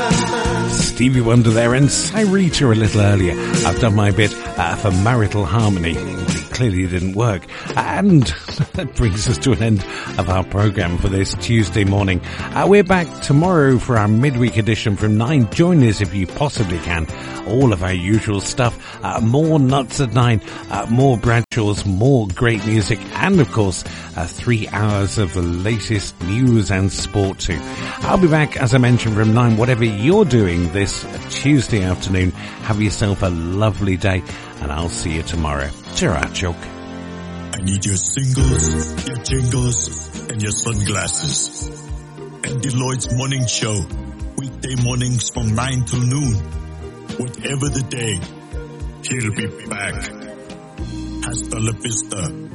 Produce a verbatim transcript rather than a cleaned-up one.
Stevie Wonder there and Cyrita a little earlier. I've done my bit uh, for Marital Harmony. It clearly didn't work. And that brings us to an end of our programme for this Tuesday morning. Uh, we're back tomorrow for our midweek edition from nine. Join us if you possibly can. All of our usual stuff. Uh, more Nuts at nine. Uh, more Bradshaws. More great music. And of course, uh, three hours of the latest news and sport too. I'll be back, as I mentioned, from nine. Whatever you're doing this Tuesday afternoon, have yourself a lovely day, and I'll see you tomorrow. Ta-ra, choke. I need your singles, your jingles, and your sunglasses. And Deloitte's morning show, weekday mornings from nine till noon. Whatever the day, he'll be back. Hasta la vista,